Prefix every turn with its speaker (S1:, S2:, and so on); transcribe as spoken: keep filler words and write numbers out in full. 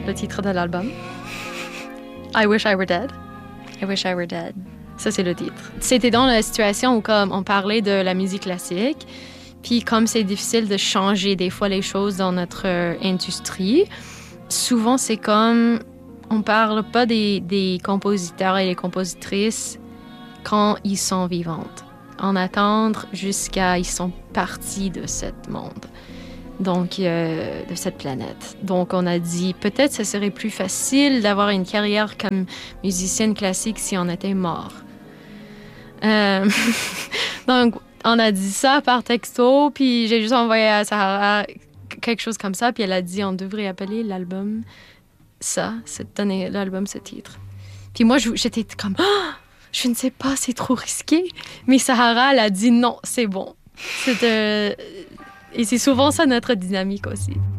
S1: le titre de l'album. I Wish I Were Dead. I Wish I Were Dead. Ça, c'est le titre. C'était dans la situation où comme on parlait de la musique classique, puis comme c'est difficile de changer des fois les choses dans notre euh, industrie, souvent c'est comme on parle pas des, des compositeurs et les compositrices quand ils sont vivantes. On attend jusqu'à ils sont partis de ce monde. Donc, euh, de cette planète. Donc, on a dit, peut-être ce serait plus facile d'avoir une carrière comme musicienne classique si on était mort. Euh... Donc, on a dit ça par texto, puis j'ai juste envoyé à Sahara quelque chose comme ça, puis elle a dit, on devrait appeler l'album ça, donner l'album ce titre. Puis moi, j'étais comme, oh, je ne sais pas, c'est trop risqué. Mais Sahara, elle a dit, non, c'est bon. C'est de... Et c'est souvent ça notre dynamique aussi.